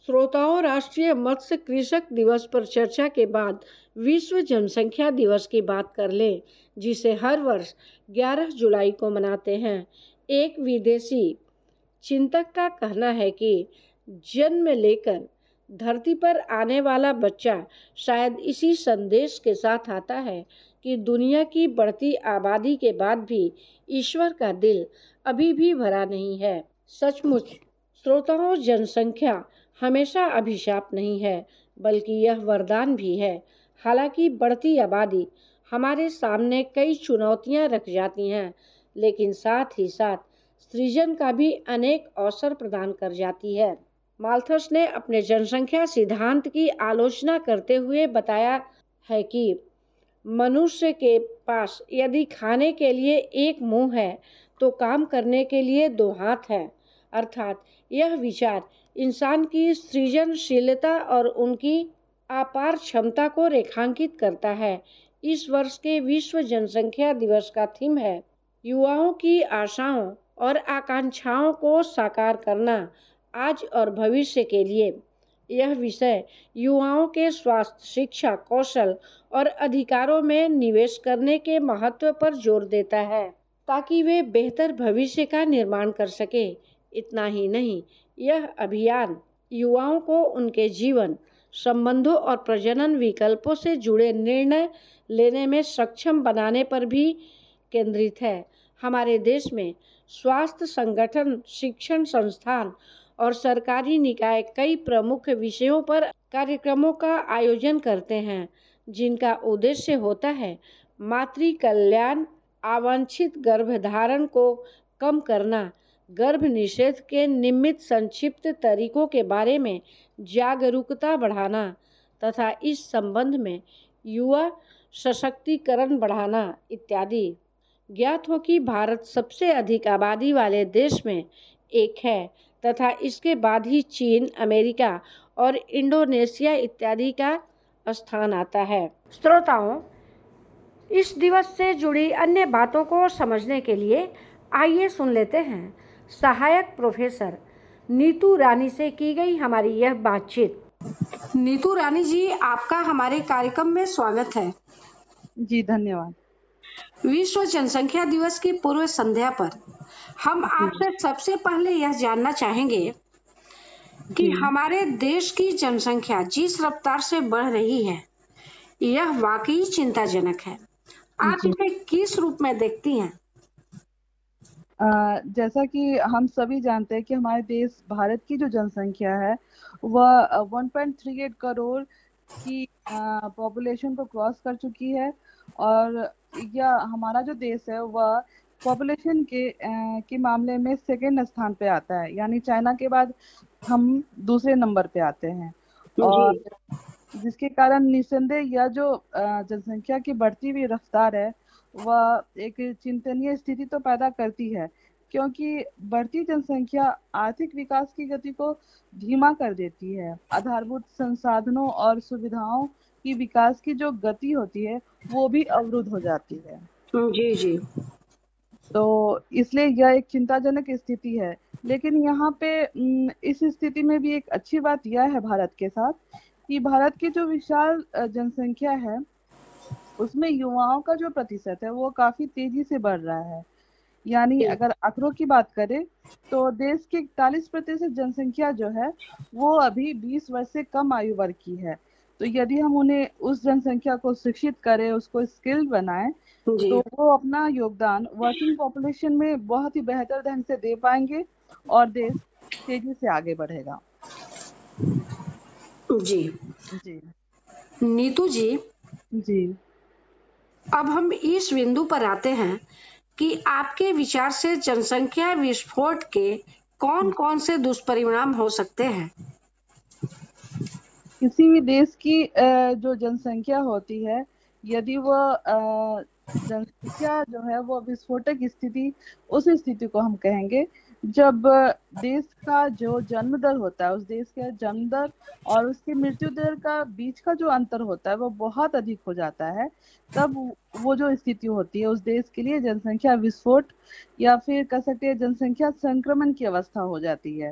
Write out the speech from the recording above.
श्रोताओं, राष्ट्रीय मत्स्य कृषक दिवस पर चर्चा के बाद विश्व जनसंख्या दिवस की बात कर लें, जिसे हर वर्ष 11 जुलाई को मनाते हैं। एक विदेशी चिंतक का कहना है कि जन्म लेकर धरती पर आने वाला बच्चा शायद इसी संदेश के साथ आता है कि दुनिया की बढ़ती आबादी के बाद भी ईश्वर का दिल अभी भी भरा नहीं है। सचमुच श्रोताओं, जनसंख्या हमेशा अभिशाप नहीं है, बल्कि यह वरदान भी है। हालांकि बढ़ती आबादी हमारे सामने कई चुनौतियां रख जाती हैं, लेकिन साथ ही साथ सृजन का भी अनेक अवसर प्रदान कर जाती है। माल्थस ने अपने जनसंख्या सिद्धांत की आलोचना करते हुए बताया है कि मनुष्य के पास यदि खाने के लिए एक मुंह है तो काम करने के लिए दो हाथ हैं। अर्थात यह विचार इंसान की सृजनशीलता और उनकी अपार क्षमता को रेखांकित करता है। इस वर्ष के विश्व जनसंख्या दिवस का थीम है युवाओं की आशाओं और आकांक्षाओं को साकार करना आज और भविष्य के लिए। यह विषय युवाओं के स्वास्थ्य, शिक्षा, कौशल और अधिकारों में निवेश करने के महत्व पर जोर देता है, ताकि वे बेहतर भविष्य का निर्माण कर सके। इतना ही नहीं, यह अभियान युवाओं को उनके जीवन, संबंधों और प्रजनन विकल्पों से जुड़े निर्णय लेने में सक्षम बनाने पर भी केंद्रित है। हमारे देश में स्वास्थ्य संगठन, शिक्षण संस्थान और सरकारी निकाय कई प्रमुख विषयों पर कार्यक्रमों का आयोजन करते हैं, जिनका उद्देश्य होता है मातृ कल्याण, अवांछित गर्भधारण को कम करना, गर्भ निषेध के नियमित संक्षिप्त तरीकों के बारे में जागरूकता बढ़ाना तथा इस संबंध में युवा सशक्तिकरण बढ़ाना इत्यादि। ज्ञात हो कि भारत सबसे अधिक आबादी वाले देश में एक है तथा इसके बाद ही चीन, अमेरिका और इंडोनेशिया इत्यादि का स्थान आता है। श्रोताओं, इस दिवस से जुड़ी अन्य बातों को समझने के लिए आइए सुन लेते हैं सहायक प्रोफेसर नीतू रानी से की गई हमारी यह बातचीत। नीतू रानी जी, आपका हमारे कार्यक्रम में स्वागत है। जी धन्यवाद। विश्व जनसंख्या दिवस की पूर्व संध्या पर हम आपसे सबसे पहले यह जानना चाहेंगे कि हमारे देश की जनसंख्या जिस रफ्तार से बढ़ रही है, यह वाकई चिंताजनक है। आप इसे किस रूप में देखती हैं? जैसा कि हम सभी जानते हैं कि हमारे देश भारत की जो जनसंख्या है वह 1.38 करोड़ की पॉपुलेशन को क्रॉस कर चुकी है और यह हमारा जो देश है वह पॉपुलेशन के मामले में सेकंड स्थान पे आता है, यानी चाइना के बाद हम दूसरे नंबर पे आते हैं। और जिसके कारण निस्संदेह यह जो जनसंख्या की बढ़ती हुई रफ्तार है वह एक चिंतनीय स्थिति तो पैदा करती है, क्योंकि बढ़ती जनसंख्या आर्थिक विकास की गति को धीमा कर देती है। आधारभूत संसाधनों और सुविधाओं की विकास की जो गति होती है वो भी अवरुद्ध हो जाती है। जी जी। तो इसलिए यह एक चिंताजनक स्थिति है। लेकिन यहाँ पे इस स्थिति में भी एक अच्छी बात यह है भारत के साथ कि भारत की जो विशाल जनसंख्या है उसमें युवाओं का जो प्रतिशत है वो काफी तेजी से बढ़ रहा है। यानी अगर आंकड़ों की बात करें तो देश की 41% जनसंख्या जो है वो अभी 20 वर्ष से कम आयु वर्ग की है। तो यदि हम उन्हें उस जनसंख्या को शिक्षित करें, उसको स्किल्ड बनाएं, तो वो अपना योगदान वर्किंग पॉपुलेशन में बहुत ही बेहतर ढंग से दे पाएंगे और देश तेजी से आगे बढ़ेगा। जी जी नीतू जी, जी अब हम इस बिंदु पर आते हैं कि आपके विचार से जनसंख्या विस्फोट के कौन-कौन से दुष्परिणाम हो सकते हैं? किसी भी देश की जो जनसंख्या होती है, यदि वह जनसंख्या जो है वो विस्फोटक स्थिति, उस स्थिति को हम कहेंगे जब देश का जो जन्म दर होता है, उस देश के जन्म दर और उसकी मृत्यु दर का बीच का जो अंतर होता है वो बहुत अधिक हो जाता है। तब वो जो स्थिति होती है उस देश के लिए जनसंख्या विस्फोट या फिर कह सकते हैं जनसंख्या संक्रमण की अवस्था हो जाती है।